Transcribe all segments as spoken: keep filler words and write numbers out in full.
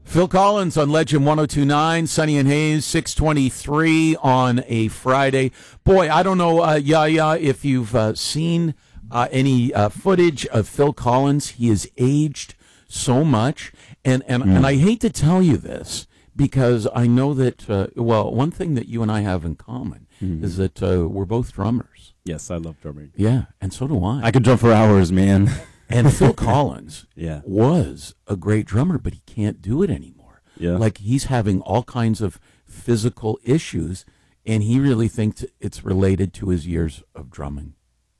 Phil Collins on Legend one oh two point nine, Sunny and Hayes, six twenty-three on a Friday. Boy, I don't know, uh, Yaya, if you've uh, seen uh, any uh, footage of Phil Collins. He has aged so much, and, and, mm. and I hate to tell you this, because I know that, uh, well, one thing that you and I have in common mm. is that uh, we're both drummers. Yes, I love drumming. Yeah, and so do I. I could drum for hours, man. And Phil Collins yeah. was a great drummer, but he can't do it anymore. Yeah. Like, he's having all kinds of physical issues, and he really thinks it's related to his years of drumming.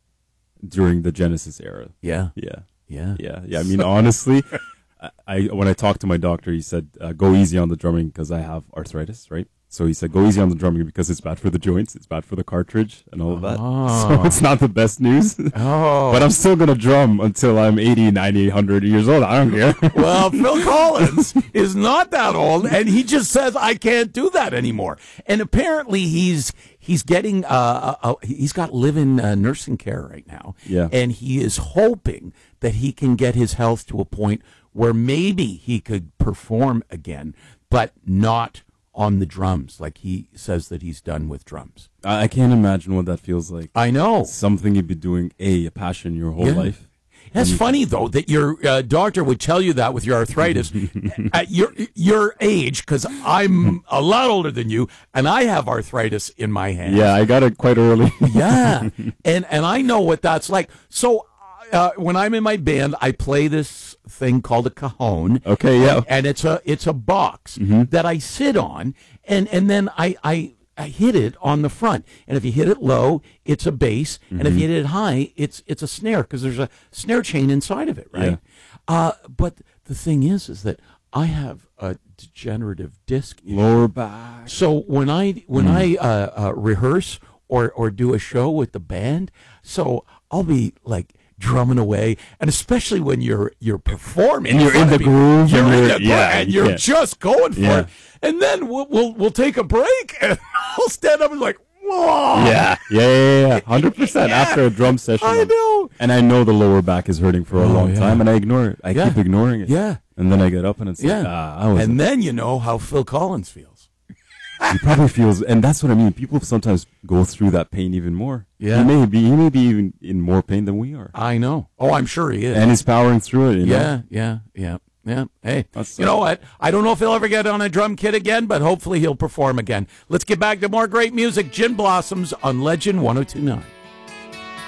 During the Genesis era. Yeah. Yeah. Yeah. Yeah. Yeah. I mean, honestly, I, I when I talked to my doctor, he said, uh, go easy on the drumming because I have arthritis, right? So he said, go easy on the drumming because it's bad for the joints, it's bad for the cartridge and all of that. Oh. So it's not the best news. Oh. But I'm still going to drum until I'm eighty, ninety, one hundred years old. I don't care. Well, Phil Collins is not that old, and he just says, I can't do that anymore. And apparently he's he's getting, uh, uh, he's got live-in uh, nursing care right now. Yeah. And he is hoping that he can get his health to a point where maybe he could perform again, but not on the drums, like he says that he's done with drums. I can't imagine what that feels like. I know. It's something you've been doing, a, a passion your whole yeah. life. That's funny, though, that your uh, doctor would tell you that with your arthritis at your your age, because I'm a lot older than you, and I have arthritis in my hands. Yeah, I got it quite early. yeah, and and I know what that's like. So uh, when I'm in my band, I play this thing called a cajon. Okay, yeah. And, and it's a it's a box mm-hmm. that I sit on, and, and then I, I I hit it on the front. And if you hit it low, it's a bass, mm-hmm. and if you hit it high, it's it's a snare, because there's a snare chain inside of it, right? Yeah. Uh, but the thing is, is that I have a degenerative disc issue. Lower back. So when I when mm. I uh, uh, rehearse or or do a show with the band, so I'll be like drumming away, and especially when you're you're performing, and you're in the people, groove, you're and in you're, the yeah, and you're yeah. just going for yeah. it, and then we'll, we'll we'll take a break, and I'll stand up and like, whoa, yeah, yeah, yeah, yeah, hundred percent. After a drum session, I know, and I know the lower back is hurting for a oh, long yeah. time, and I ignore it. I yeah. keep ignoring it, yeah, and then I get up, and it's yeah, like, ah, I was and then you know how Phil Collins feels. He probably feels, and that's what I mean. People sometimes go through that pain even more. Yeah, he may be, he may be even in more pain than we are. I know. Oh, I'm sure he is, and he's powering through it. You yeah, know? yeah, yeah, yeah. Hey, that's you know what? I don't know if he'll ever get on a drum kit again, but hopefully he'll perform again. Let's get back to more great music. Gin Blossoms on Legend one oh two point nine.